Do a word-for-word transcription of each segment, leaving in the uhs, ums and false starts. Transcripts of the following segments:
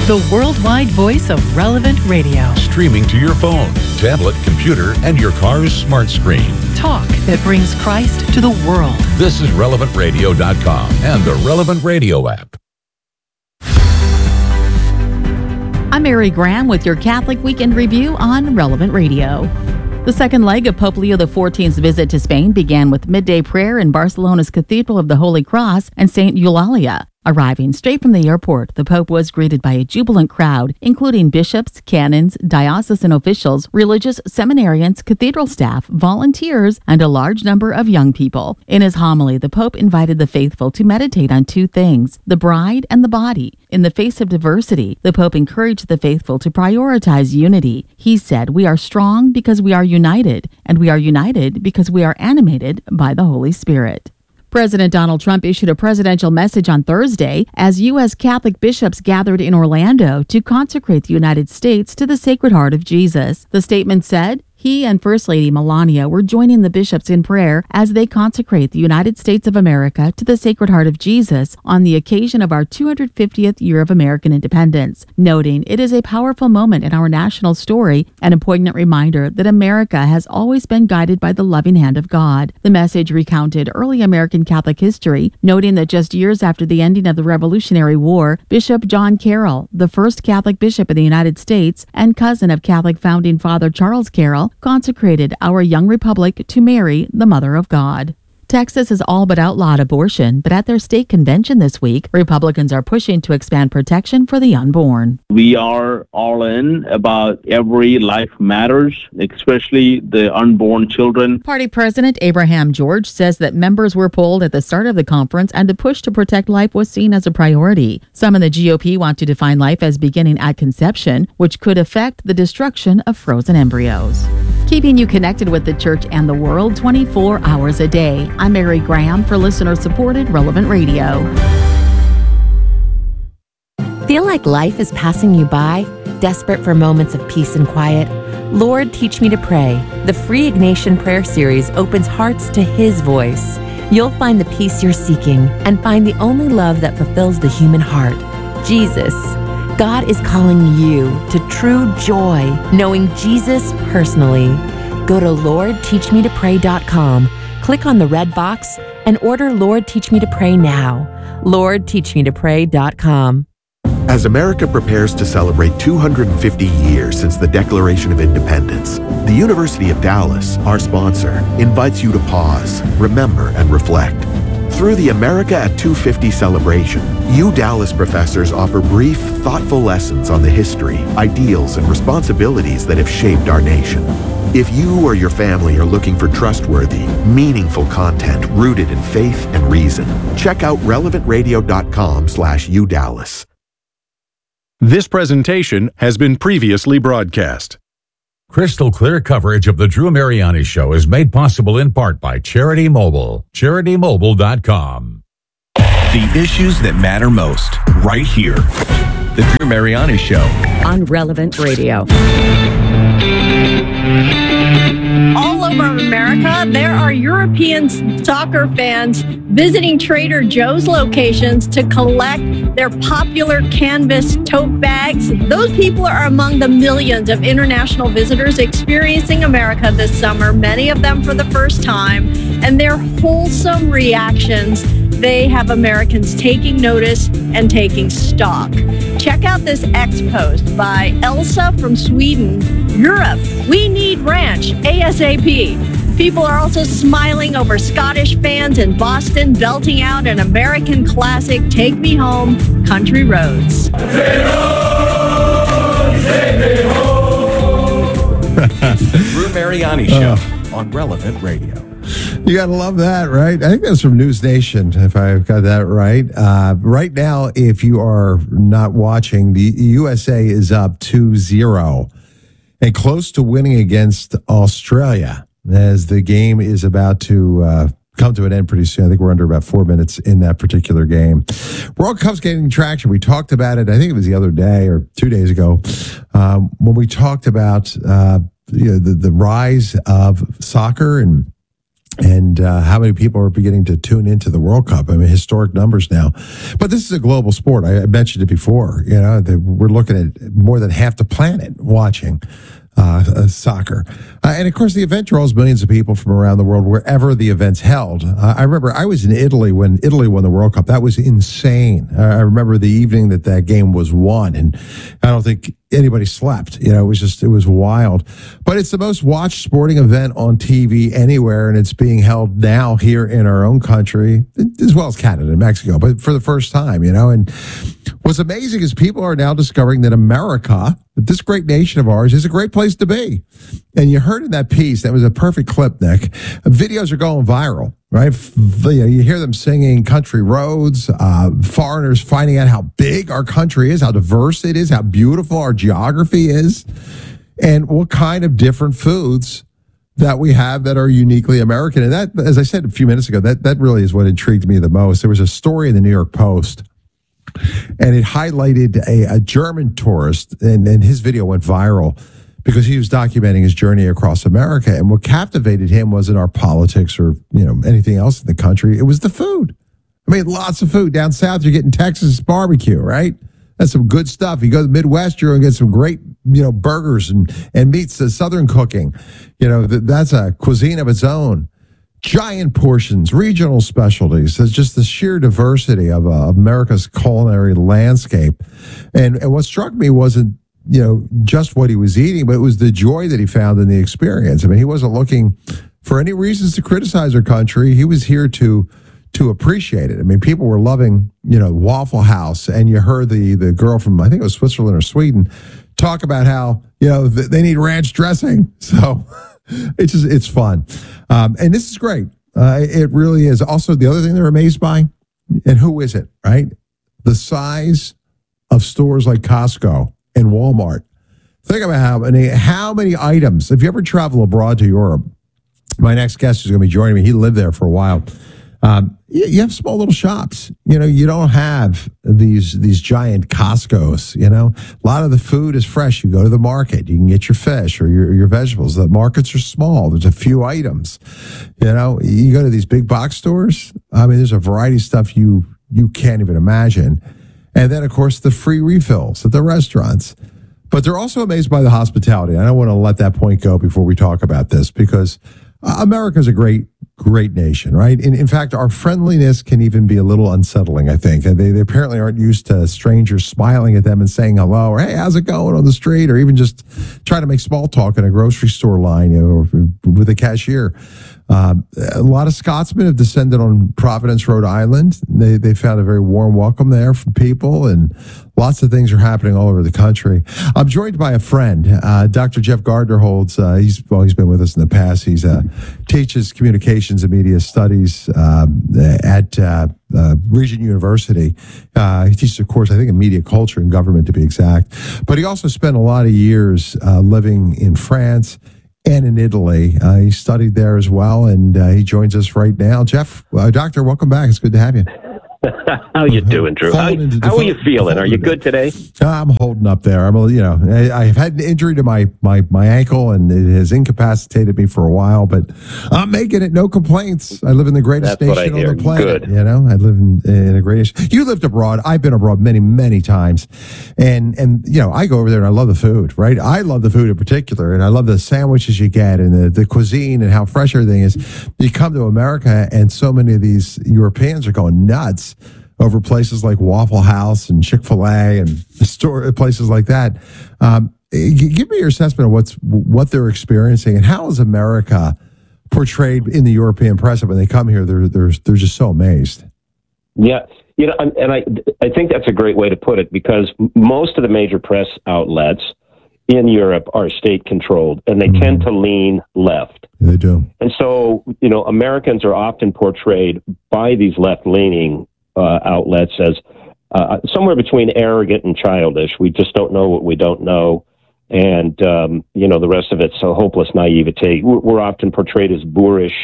the worldwide voice of Relevant Radio. Streaming to your phone, tablet, computer, and your car's smart screen. Talk that brings Christ to the world. This is relevant radio dot com and the Relevant Radio app. I'm Mary Graham with your Catholic Weekend Review on Relevant Radio. The second leg of Pope Leo the fourteenth's visit to Spain began with midday prayer in Barcelona's Cathedral of the Holy Cross and Saint Eulalia. Arriving straight from the airport, the Pope was greeted by a jubilant crowd, including bishops, canons, diocesan officials, religious seminarians, cathedral staff, volunteers, and a large number of young people. In his homily, the Pope invited the faithful to meditate on two things, the bride and the body. In the face of diversity, the Pope encouraged the faithful to prioritize unity. He said, "We are strong because we are united, and we are united because we are animated by the Holy Spirit." President Donald Trump issued a presidential message on Thursday as U S Catholic bishops gathered in Orlando to consecrate the United States to the Sacred Heart of Jesus. The statement said, he and First Lady Melania were joining the bishops in prayer as they consecrate the United States of America to the Sacred Heart of Jesus on the occasion of our two hundred fiftieth year of American independence, noting it is a powerful moment in our national story and a poignant reminder that America has always been guided by the loving hand of God. The message recounted early American Catholic history, noting that just years after the ending of the Revolutionary War, Bishop John Carroll, the first Catholic bishop in the United States and cousin of Catholic founding father Charles Carroll, consecrated our young republic to Mary, the Mother of God. Texas has all but outlawed abortion, but at their state convention this week, Republicans are pushing to expand protection for the unborn. We are all in about every life matters, especially the unborn children. Party President Abraham George says that members were polled at the start of the conference and the push to protect life was seen as a priority. Some in the G O P want to define life as beginning at conception, which could affect the destruction of frozen embryos. Keeping you connected with the church and the world twenty-four hours a day. I'm Mary Graham for listener-supported Relevant Radio. Feel like life is passing you by? Desperate for moments of peace and quiet? Lord, Teach Me to Pray. The free Ignatian Prayer Series opens hearts to His voice. You'll find the peace you're seeking and find the only love that fulfills the human heart, Jesus. God is calling you to true joy, knowing Jesus personally. Go to lord teach me to pray dot com, click on the red box, and order Lord Teach Me to Pray now. lord teach me to pray dot com. As America prepares to celebrate two hundred fifty years since the Declaration of Independence, the University of Dallas, our sponsor, invites you to pause, remember, and reflect. Through the America at two fifty celebration, U Dallas professors offer brief, thoughtful lessons on the history, ideals, and responsibilities that have shaped our nation. If you or your family are looking for trustworthy, meaningful content rooted in faith and reason, check out relevant radio dot com slash U Dallas. This presentation has been previously broadcast. Crystal clear coverage of the Drew Mariani Show is made possible in part by Charity Mobile, charity mobile dot com. The issues that matter most, right here. The Drew Mariani Show on Relevant Radio. All over America, there are European soccer fans visiting Trader Joe's locations to collect their popular canvas tote bags. Those people are among the millions of international visitors experiencing America this summer, many of them for the first time, and their wholesome reactions. They have Americans taking notice and taking stock. Check out this X post by Elsa from Sweden. Europe, we need ranch ASAP. People are also smiling over Scottish fans in Boston belting out an American classic, Take Me Home, Country Roads. Take me home, take me home. Drew Mariani Show uh, on Relevant Radio. You got to love that, right? I think that's from News Nation, if I've got that right. Uh, right now, if you are not watching, the U S A is up two zero and close to winning against Australia as the game is about to uh, come to an end pretty soon. I think we're under about four minutes in that particular game. World Cup's gaining traction. We talked about it, I think it was the other day or two days ago, um, when we talked about uh, you know, the, the rise of soccer and And uh, how many people are beginning to tune into the World Cup? I mean, historic numbers now. But this is a global sport. I, I mentioned it before. You know, that we're looking at more than half the planet watching uh, uh, soccer. Uh, and of course, the event draws millions of people from around the world wherever the event's held. Uh, I remember I was in Italy when Italy won the World Cup. That was insane. Uh, I remember the evening that that game was won, and I don't think anybody slept. You know, it was just, it was wild. But it's the most watched sporting event on T V anywhere, and it's being held now here in our own country, as well as Canada and Mexico, but for the first time, you know. And what's amazing is people are now discovering that America, that this great nation of ours, is a great place to be. And you heard in that piece, that was a perfect clip, Nick. Videos are going viral, right? You hear them singing Country Roads, uh, foreigners finding out how big our country is, how diverse it is, how beautiful our geography is, and what kind of different foods that we have that are uniquely American. And that, as I said a few minutes ago, that, that really is what intrigued me the most. There was a story in the New York Post, and it highlighted a, a German tourist, and, and his video went viral because he was documenting his journey across America. And what captivated him wasn't our politics or, you know, anything else in the country. It was the food. I mean, lots of food. Down south, you're getting Texas barbecue, right? That's some good stuff. You go to the Midwest, you're going to get some great, you know, burgers and, and meats, the Southern cooking. You know, th- that's a cuisine of its own. Giant portions, regional specialties. There's just the sheer diversity of uh, America's culinary landscape. And, and what struck me wasn't, you know, just what he was eating, but it was the joy that he found in the experience. I mean, he wasn't looking for any reasons to criticize our country. He was here to to appreciate it. I mean, people were loving, you know, Waffle House, and you heard the the girl from, I think it was Switzerland or Sweden, talk about how, you know, th- they need ranch dressing. So it's just, it's fun. Um, and this is great. Uh, it really is. Also, the other thing they're amazed by, and who is it, right? The size of stores like Costco and Walmart. Think about how many, how many items. If you ever travel abroad to Europe, my next guest is going to be joining me. He lived there for a while. Um, you, you have small little shops. You know, you don't have these these giant Costco's. You know, a lot of the food is fresh. You go to the market, you can get your fish or your, your vegetables. The markets are small. There's a few items. You know, you go to these big box stores. I mean, there's a variety of stuff you you can't even imagine. And then, of course, the free refills at the restaurants. But they're also amazed by the hospitality. I don't want to let that point go before we talk about this, because uh, America's a great, great nation, right? In, in fact, our friendliness can even be a little unsettling, I think. They, they apparently aren't used to strangers smiling at them and saying hello, or hey, how's it going on the street, or even just trying to make small talk in a grocery store line, you know, or with a cashier. Um, a lot of Scotsmen have descended on Providence, Rhode Island. They they found a very warm welcome there from people, and lots of things are happening all over the country. I'm joined by a friend, uh, Doctor Jeff Gardner holds. Uh, he's well, he's been with us in the past. He's uh, teaches communications and media studies um, at uh, uh, Regent University. Uh, he teaches a course, I think, in media culture and government, to be exact. But he also spent a lot of years uh, living in France and in Italy. Uh, he studied there as well, and uh, he joins us right now. Jeff, uh, Doctor, welcome back. It's good to have you. How you doing, Drew? How, how are you feeling? Are you good today? I'm holding up there. I'm, a, you know, I, I've had an injury to my, my my ankle, and it has incapacitated me for a while, but I'm making it. No complaints. I live in the greatest That's nation on the planet. Good. You know, I live in, in a great nation. You lived abroad. I've been abroad many, many times, and and you know, I go over there and I love the food. Right, I love the food in particular, and I love the sandwiches you get and the, the cuisine and how fresh everything is. You come to America, and so many of these Europeans are going nuts over places like Waffle House and Chick-fil-A and store places like that. Um, give me your assessment of what's what they're experiencing, and how is America portrayed in the European press. When they come here, they're they're they're just so amazed. Yeah, you know, and, and I I think that's a great way to put it, because most of the major press outlets in Europe are state controlled, and they mm. tend to lean left. Yeah, they do. And so, you know, Americans are often portrayed by these left leaning Uh, outlets as uh, somewhere between arrogant and childish. We just don't know what we don't know. And, um, you know, the rest of it's a hopeless naivete. We're, we're often portrayed as boorish.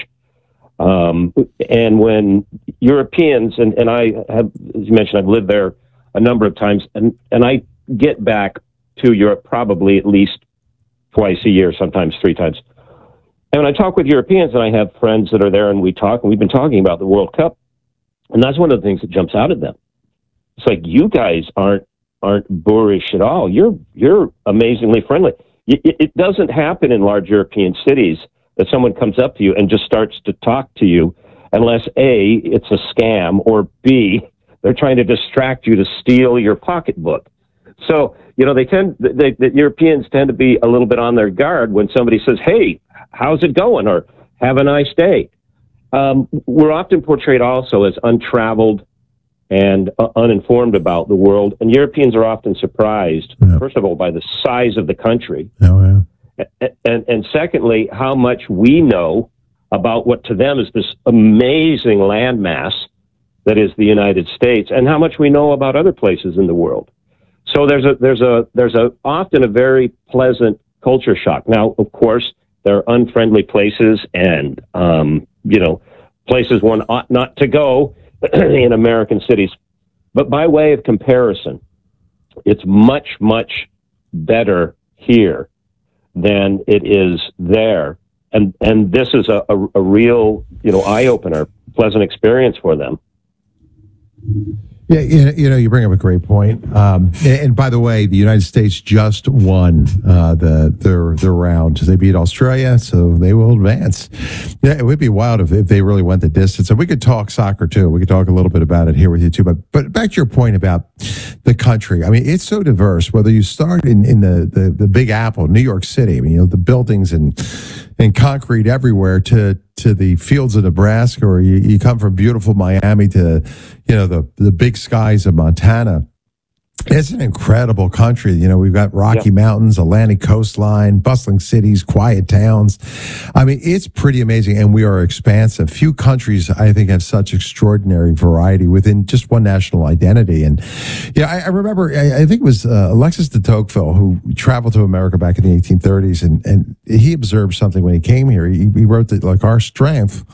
Um, and when Europeans, and, and I have, as you mentioned, I've lived there a number of times, and, and I get back to Europe probably at least twice a year, sometimes three times. And when I talk with Europeans, and I have friends that are there, and we talk, and we've been talking about the World Cup, and that's one of the things that jumps out at them. It's like, you guys aren't aren't boorish at all. You're you're amazingly friendly. It, it doesn't happen in large European cities that someone comes up to you and just starts to talk to you, unless A, it's a scam, or B, they're trying to distract you to steal your pocketbook. So, you know, they tend, they, the Europeans tend to be a little bit on their guard when somebody says, hey, how's it going? Or have a nice day. Um, we're often portrayed also as untraveled and uh, uninformed about the world. And Europeans are often surprised, yeah. first of all, by the size of the country. Oh, yeah. And, and, and secondly, how much we know about what to them is this amazing landmass that is the United States, and how much we know about other places in the world. So there's a there's a there's a often a very pleasant culture shock. Now, of course, there are unfriendly places and um, you know places one ought not to go in American cities. But by way of comparison, it's much much better here than it is there, and and this is a, a, a real you know eye opener, pleasant experience for them. Yeah, you know, you bring up a great point. Um, and, and by the way, the United States just won uh, the their their round. They beat Australia, so they will advance. Yeah, it would be wild if, if they really went the distance. And we could talk soccer too. We could talk a little bit about it here with you too. But but back to your point about the country. I mean, it's so diverse. Whether you start in, in the, the the Big Apple, New York City. I mean, you know, the buildings and and concrete everywhere to to the fields of Nebraska, or you, you come from beautiful Miami to, you know, the, the big skies of Montana. It's an incredible country. You know, we've got Rocky yeah. Mountains, Atlantic coastline, bustling cities, quiet towns. I mean, it's pretty amazing, and we are expansive. Few countries, I think, have such extraordinary variety within just one national identity. And, yeah, I, I remember, I, I think it was uh, Alexis de Tocqueville, who traveled to America back in the eighteen thirties, and, and he observed something when he came here. He, he wrote that, like, our strength,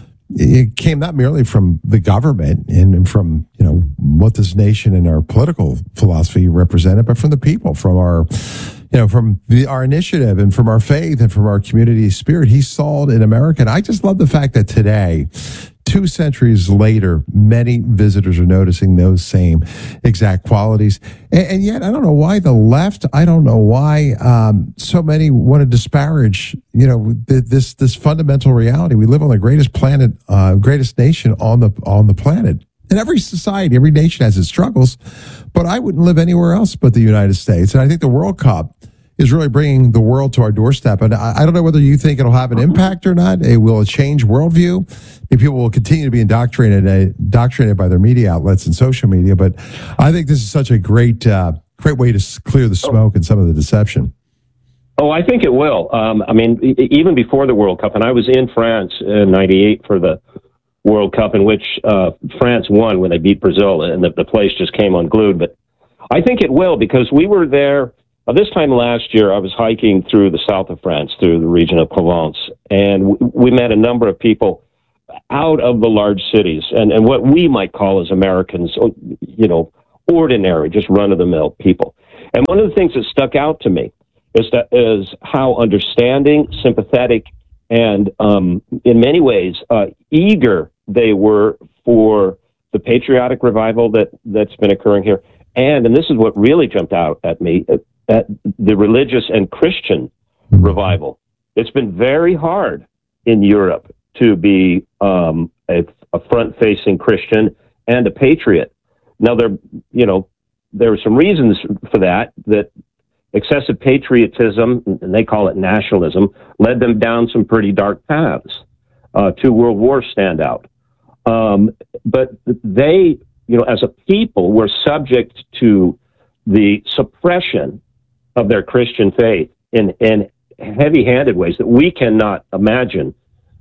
it came not merely from the government and from, you know, what this nation and our political philosophy represented, but from the people, from our, you know, from the, our initiative and from our faith and from our community spirit. He saw it in America. And I just love the fact that today, two centuries later, many visitors are noticing those same exact qualities. And, and yet, I don't know why the left, I don't know why um, so many want to disparage, you know, this this fundamental reality. We live on the greatest planet, uh, greatest nation on the on the planet. And every society, every nation has its struggles, but I wouldn't live anywhere else but the United States. And I think the World Cup is really bringing the world to our doorstep. And I, I don't know whether you think it'll have an impact or not. It will change worldview. If people will continue to be indoctrinated, indoctrinated by their media outlets and social media. But I think this is such a great, uh, great way to clear the smoke and some of the deception. Oh, I think it will. Um, I mean, even before the World Cup, and I was in France in ninety-eight for the World Cup, in which uh, France won when they beat Brazil, and the, the place just came unglued. But I think it will, because we were there. Uh, this time last year, I was hiking through the south of France, through the region of Provence, and w- we met a number of people out of the large cities, and, and what we might call as Americans, you know, ordinary, just run-of-the-mill people. And one of the things that stuck out to me is that is how understanding, sympathetic, and um, in many ways uh, eager they were for the patriotic revival that that's been occurring here, and and this is what really jumped out at me. Uh, at the religious and Christian revival. It's been very hard in Europe to be um, a, a front-facing Christian and a patriot. Now, there, you know, there are some reasons for that, that excessive patriotism, and they call it nationalism, led them down some pretty dark paths. Uh, two world wars stand out. Um, but they, you know, as a people, were subject to the suppression of their Christian faith in, in heavy-handed ways that we cannot imagine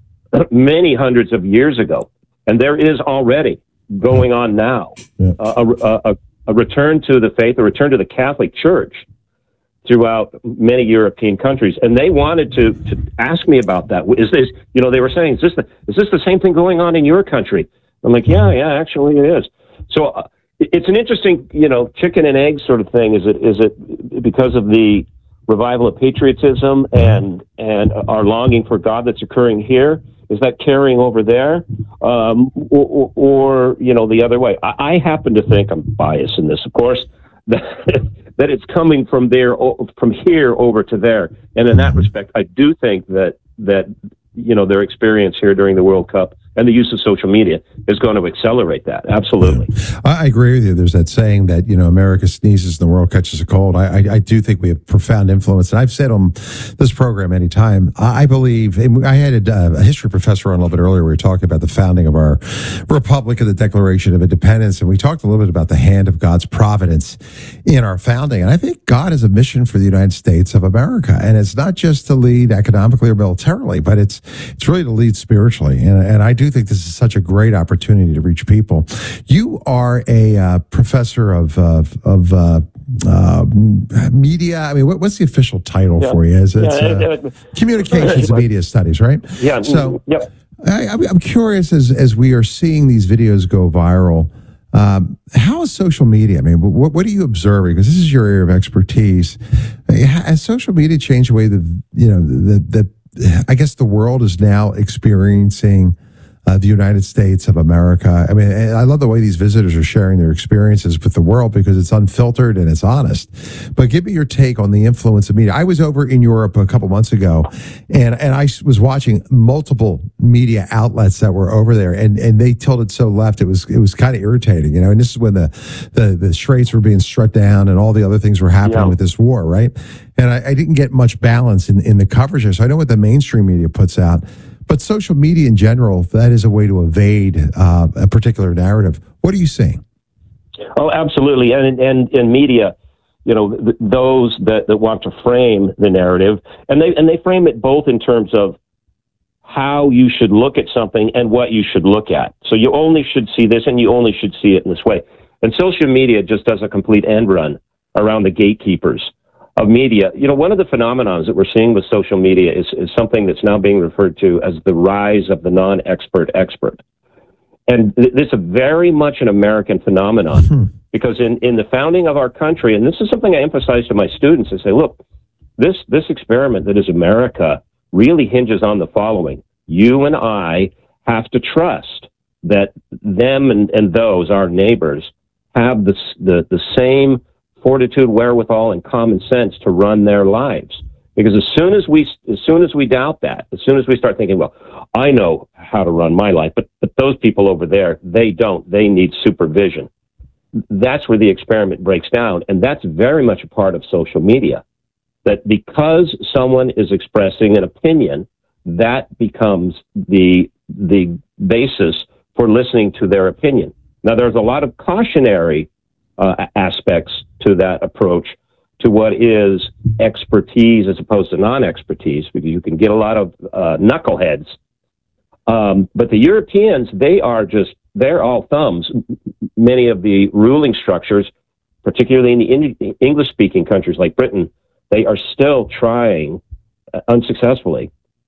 many hundreds of years ago. And there is already going on now yeah. a, a, a return to the faith, a return to the Catholic Church throughout many European countries. And they wanted to, to ask me about that. Is this, you know, they were saying, is this the, is this the same thing going on in your country? I'm like, yeah, yeah, actually it is. So uh, it's an interesting, you know, chicken and egg sort of thing. Is it is it because of the revival of patriotism and and our longing for God that's occurring here? Is that carrying over there, um, or, or you know the other way? I, I happen to think, I'm biased in this, of course, that that it's coming from there, from here over to there. And in that respect, I do think that that you know their experience here during the World Cup and the use of social media is going to accelerate that. Absolutely. Yeah. I agree with you. There's that saying that, you know, America sneezes and the world catches a cold. I, I, I do think we have profound influence. And I've said on this program anytime, I believe, and I had a, a history professor on a little bit earlier. We were talking about the founding of our republic and the Declaration of Independence. And we talked a little bit about the hand of God's providence in our founding. And I think God has a mission for the United States of America. And it's not just to lead economically or militarily, but it's, it's really to lead spiritually. And, and I do I do think this is such a great opportunity to reach people. You are a uh, professor of of, of uh, uh, media. I mean, what, what's the official title yeah. for you? Is it yeah, uh, communications and media studies, right? Yeah. So, yep. I, I'm curious as as we are seeing these videos go viral. Um, how is social media? I mean, what, what are you observing? Because this is your area of expertise. Has social media changed the way the you know the the I guess the world is now experiencing Uh, the United States of America? I mean, and I love the way these visitors are sharing their experiences with the world because it's unfiltered and it's honest. But give me your take on the influence of media. I was over in Europe a couple months ago, and, and I was watching multiple media outlets that were over there, and, and they tilted so left, it was it was kind of irritating, you know. And this is when the, the, the Straits were being struck down and all the other things were happening yeah. with this war, right? And I, I didn't get much balance in, in the coverage there. So I know what the mainstream media puts out. But social media in general, that is a way to evade uh, a particular narrative. What are you seeing? Oh, absolutely. And and in media, you know, th- those that, that want to frame the narrative, and they and they frame it both in terms of how you should look at something and what you should look at. So you only should see this and you only should see it in this way. And social media just does a complete end run around the gatekeepers of media. You know, one of the phenomenons that we're seeing with social media is, is something that's now being referred to as the rise of the non-expert expert. And th- this is very much an American phenomenon mm-hmm. because in, in the founding of our country, and this is something I emphasize to my students, I say, look, this, this experiment that is America really hinges on the following. You and I have to trust that them and, and those, our neighbors, have the, the, the same fortitude, wherewithal, and common sense to run their lives. Because as soon as we, as soon as we doubt that, as soon as we start thinking, well, I know how to run my life, but, but those people over there, they don't, they need supervision. That's where the experiment breaks down. And that's very much a part of social media. That because someone is expressing an opinion, that becomes the, the basis for listening to their opinion. Now, there's a lot of cautionary Uh, aspects to that approach to what is expertise as opposed to non-expertise, because you can get a lot of uh, knuckleheads. Um, but the Europeans, they are just, they're all thumbs. Many of the ruling structures, particularly in the in- English-speaking countries like Britain, they are still trying, uh, unsuccessfully,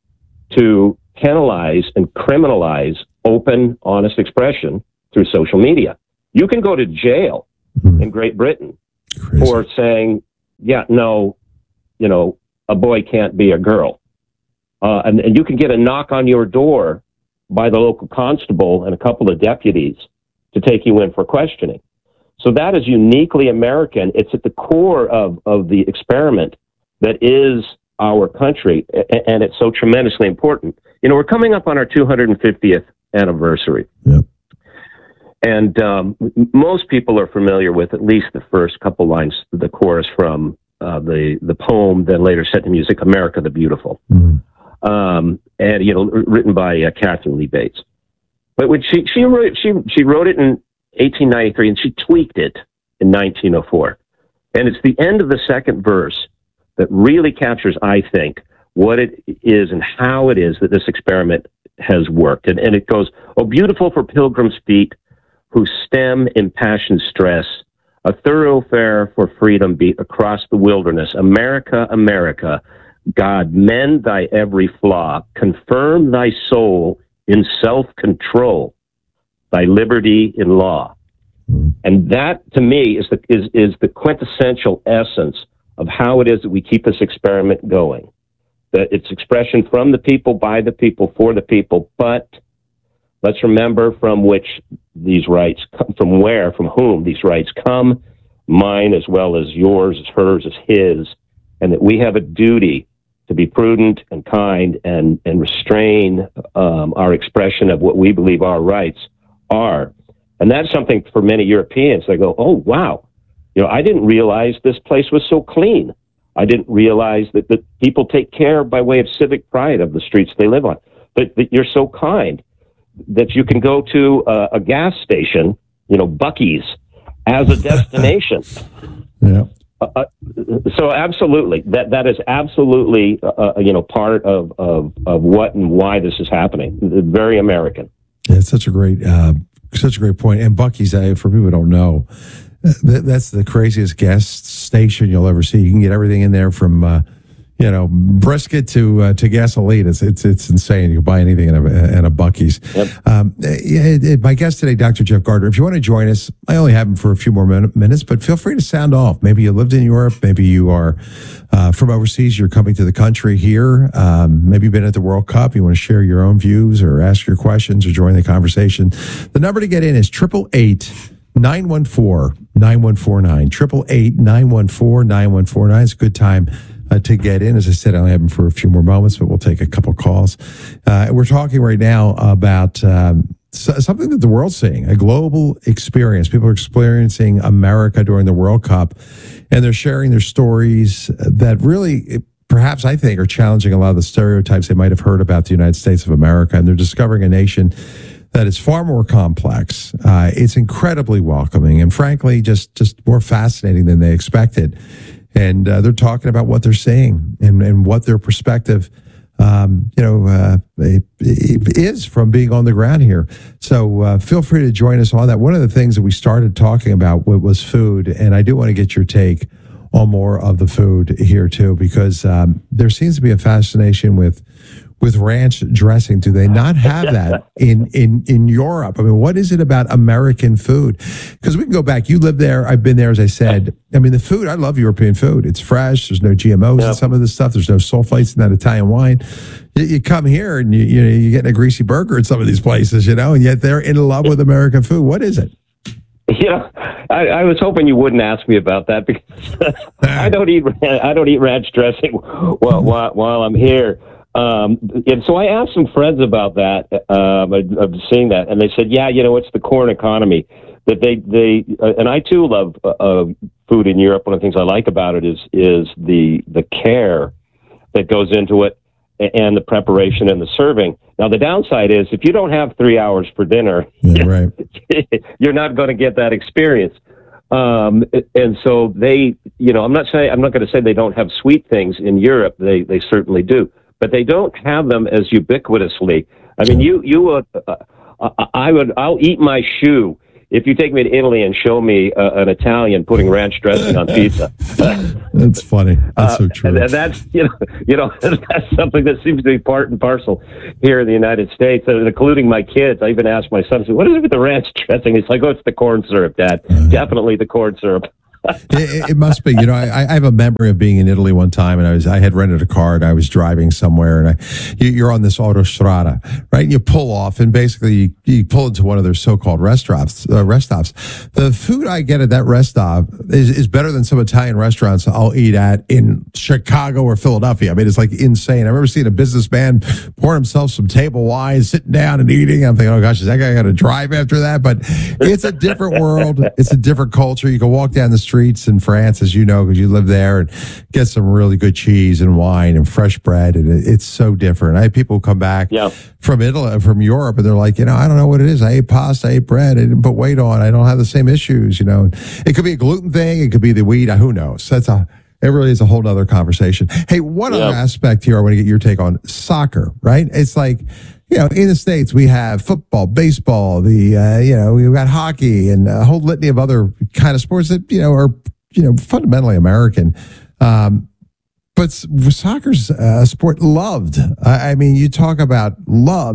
to penalize and criminalize open, honest expression through social media. You can go to jail in Great Britain Crazy. for saying, yeah, no, you know, a boy can't be a girl. Uh, and, and you can get a knock on your door by the local constable and a couple of deputies to take you in for questioning. So that is uniquely American. It's at the core of, of the experiment that is our country, and it's so tremendously important. You know, we're coming up on our two hundred fiftieth anniversary. Yep. And um, most people are familiar with at least the first couple lines, the chorus from uh, the the poem, then later set to music, "America the Beautiful," mm. um, and you know, written by uh, Catherine Lee Bates. But when she she wrote she she wrote it in eighteen ninety-three, and she tweaked it in nineteen oh four. And it's the end of the second verse that really captures, I think, what it is and how it is that this experiment has worked. And, and it goes, "Oh, beautiful for pilgrims' feet, who stem impassioned stress, a thoroughfare for freedom beat across the wilderness. America, America, God, mend thy every flaw, confirm thy soul in self-control, thy liberty in law." And that, to me, is the is, is the quintessential essence of how it is that we keep this experiment going. That it's expression from the people, by the people, for the people, but let's remember from which these rights come, from where, from whom these rights come, mine as well as yours, as hers, as his, and that we have a duty to be prudent and kind and, and restrain um, our expression of what we believe our rights are. And that's something for many Europeans. They go, oh, wow, you know, I didn't realize this place was so clean. I didn't realize that, that people take care by way of civic pride of the streets they live on. But that you're so kind that you can go to a, a gas station, you know, Buc-ee's, as a destination. Yeah. Uh, so absolutely, that that is absolutely uh, you know part of, of of what and why this is happening. Very American. Yeah, it's such a great uh, such a great point. And Buc-ee's, uh, for people who don't know, that, that's the craziest gas station you'll ever see. You can get everything in there from uh, you know brisket to uh, to gasoline. It's it's it's insane. You can buy anything in a in a Buc-ee's. Yep. Um, it, it, my guest today, Doctor Jeff Gardner. If you want to join us, I only have him for a few more min- minutes, but feel free to sound off. Maybe you lived in Europe. Maybe you are uh, from overseas. You're coming to the country here. Um, maybe you've been at the World Cup. You want to share your own views or ask your questions or join the conversation. The number to get in is triple eight nine one four nine one four nine. Triple eight nine one four nine one four nine. It's a good time Uh, to get in. As I said, I only have him for a few more moments, but we'll take a couple calls. Uh, we're talking right now about um, so, something that the world's seeing, a global experience. People are experiencing America during the World Cup, and they're sharing their stories that really, perhaps I think, are challenging a lot of the stereotypes they might have heard about the United States of America, and they're discovering a nation that is far more complex. Uh, it's incredibly welcoming, and frankly, just, just more fascinating than they expected. And uh, they're talking about what they're seeing and, and what their perspective, um, you know, uh, it, it is from being on the ground here. So uh, feel free to join us on that. One of the things that we started talking about was food, and I do want to get your take on more of the food here too, because um, there seems to be a fascination with with ranch dressing. Do they not have that in, in, in Europe? I mean, what is it about American food? Because we can go back. You live there. I've been there, as I said. I mean, the food, I love European food. It's fresh. There's no G M Os yep. in some of this stuff. There's no sulfites in that Italian wine. You, you come here and you, you know, you're getting a greasy burger in some of these places, you know, and yet they're in love with American food. What is it? You know, I, I was hoping you wouldn't ask me about that because I don't eat I don't eat ranch dressing while, while, while I'm here. Um, and so I asked some friends about that, um, of seeing that, and they said, yeah, you know, it's the corn economy that they, they, uh, and I too love, uh, food in Europe. One of the things I like about it is, is the, the care that goes into it and the preparation and the serving. Now, the downside is if you don't have three hours for dinner, yeah, right. you're not going to get that experience. Um, and so they, you know, I'm not saying, I'm not going to say they don't have sweet things in Europe. They, they certainly do. But they don't have them as ubiquitously. I mean, you, you would, uh, I would, I'll eat my shoe if you take me to Italy and show me uh, an Italian putting ranch dressing on pizza. That's funny. That's uh, so true. And that's, you know, you know, that's something that seems to be part and parcel here in the United States, including my kids. I even asked my son, what is it with the ranch dressing? He's like, oh, it's the corn syrup, Dad. Uh, Definitely the corn syrup. it, it must be. You know, I, I have a memory of being in Italy one time, and I was I had rented a car, and I was driving somewhere, and I you, you're on this autostrada, right? And you pull off, and basically you, you pull into one of their so-called restaurants. Uh, rest stops. The food I get at that rest stop is, is better than some Italian restaurants I'll eat at in Chicago or Philadelphia. I mean, it's like insane. I remember seeing a businessman pour himself some table wine, sitting down and eating. I'm thinking, oh gosh, is that guy got to drive after that? But it's a different world. It's a different culture. You can walk down the street streets in France, as you know, because you live there, and get some really good cheese and wine and fresh bread, and it, it's so different. I have people who come back yeah. from Italy, from Europe, and they're like, you know, I don't know what it is. I ate pasta, I ate bread, I didn't put weight on. I don't have the same issues, you know. It could be a gluten thing, it could be the wheat. Who knows? That's a It really is a whole other conversation. Hey, one yeah. other aspect here I want to get your take on soccer, right? It's like, you know, in the States, we have football, baseball, the, uh, you know, we've got hockey and a whole litany of other kind of sports that, you know, are, you know, fundamentally American. Um, but soccer's a sport loved. I, I mean, you talk about loved.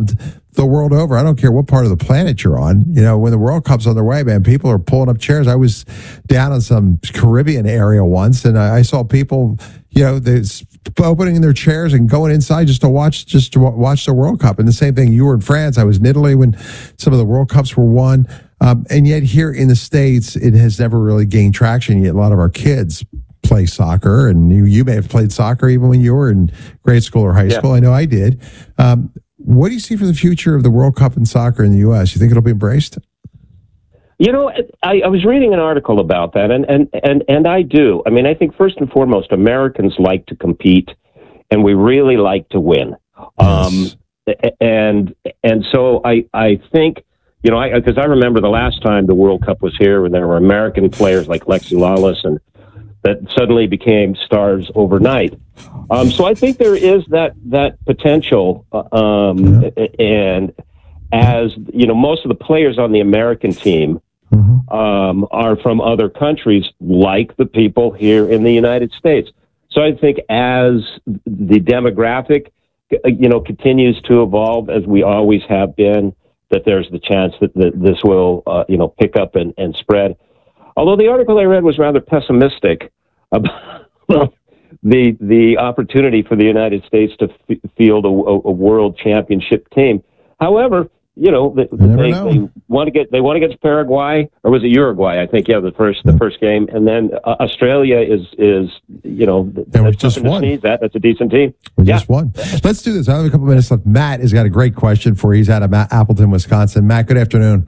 the world over. I don't care what part of the planet you're on. You know, when the World Cup's on their way, man, people are pulling up chairs. I was down in some Caribbean area once, and I, I saw people, you know, they opening their chairs and going inside just to watch, just to watch the World Cup. And the same thing, you were in France. I was in Italy when some of the World Cups were won. Um, and yet here in the States, it has never really gained traction. Yet a lot of our kids play soccer, and you, you may have played soccer even when you were in grade school or high Yeah. school. I know I did. Um, what do you see for the future of the World Cup in soccer in the U S? You think it'll be embraced? You know, I, I was reading an article about that, and, and, and, and I do. I mean, I think first and foremost, Americans like to compete, and we really like to win. Yes. Um, and and so I, I think, you know, because I, I remember the last time the World Cup was here, and there were American players like Lexi Lawless and that suddenly became stars overnight. Um, so I think there is that that potential, um, yeah. and as you know, most of the players on the American team mm-hmm. um, are from other countries, like the people here in the United States. So I think as the demographic, you know, continues to evolve as we always have been, that there's the chance that, that this will, uh, you know, pick up and, and spread. Although the article I read was rather pessimistic about the the opportunity for the United States to f- field a, a world championship team. However, you know, they, they, know. they want to get they want to get to Paraguay, or was it Uruguay? I think yeah, the first the first game, and then uh, Australia is is you know and we just won. That that's a decent team. We yeah. just won. Let's do this. I have a couple minutes left. Matt has got a great question for you. He's out of Ma- Appleton, Wisconsin. Matt, good afternoon.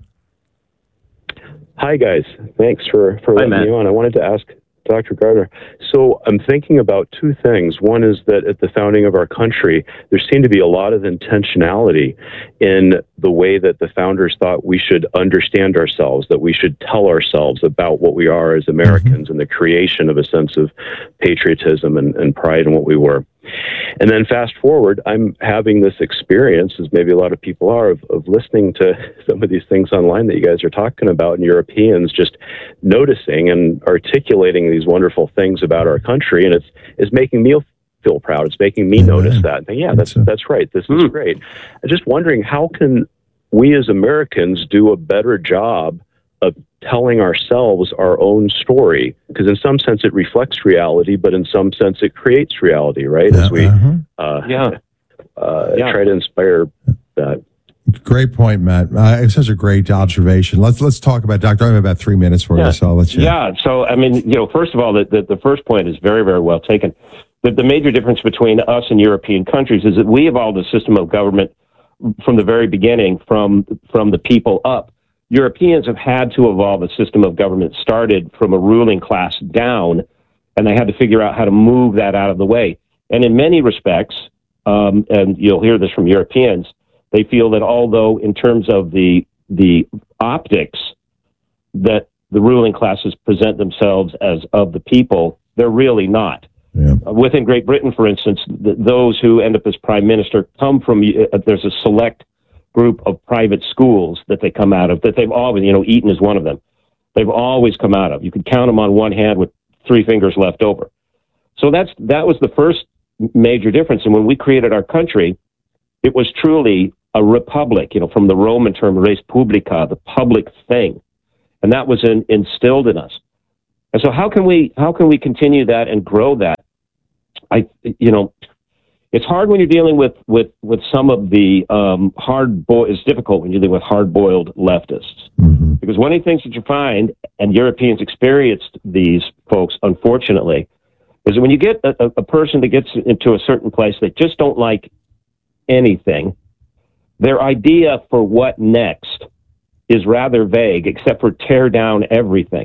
Hi, guys. Thanks for, for Hi, letting Matt. me on. I wanted to ask Doctor Gardner. So I'm thinking about two things. One is that at the founding of our country, there seemed to be a lot of intentionality in the way that the founders thought we should understand ourselves, that we should tell ourselves about what we are as Americans, mm-hmm. and the creation of a sense of patriotism and, and pride in what we were. And then fast forward, I'm having this experience, as maybe a lot of people are, of, of listening to some of these things online that you guys are talking about, and Europeans just noticing and articulating these wonderful things about our country, and it's it's making me feel proud. It's making me yeah, notice that. And think, yeah, that's that's right. This mm. is great. I'm just wondering, how can we as Americans do a better job of telling ourselves our own story? Because in some sense it reflects reality, but in some sense it creates reality, right? Yeah, As we uh-huh. uh, yeah. Uh, yeah. try to inspire that. Great point, Matt. Uh, it's such a great observation. Let's let's talk about Doctor I have about three minutes for yeah. you, so I'll let you. Yeah. So I mean, you know, first of all, the, the, the first point is very, very well taken. The, the major difference between us and European countries is that we evolved a system of government from the very beginning, from from the people up. Europeans have had to evolve a system of government started from a ruling class down, and they had to figure out how to move that out of the way. And in many respects, um, and you'll hear this from Europeans, they feel that although in terms of the the optics that the ruling classes present themselves as of the people, they're really not. Yeah. Uh, within Great Britain, for instance, th- those who end up as prime minister come from, uh, there's a select group of private schools that they come out of, that they've always, you know, Eton is one of them. They've always come out of. You could count them on one hand with three fingers left over. So that's that was the first major difference. And when we created our country, it was truly a republic, you know, from the Roman term res publica, the public thing. And that was in, instilled in us. And so how can we how can we continue that and grow that? I, you know, it's hard when you're dealing with, with, with some of the um, hard boiled, it's difficult when you're dealing with hard-boiled leftists. Mm-hmm. Because one of the things that you find, and Europeans experienced these folks, unfortunately, is that when you get a, a person that gets into a certain place, they just don't like anything, their idea for what next is rather vague, except for tear down everything.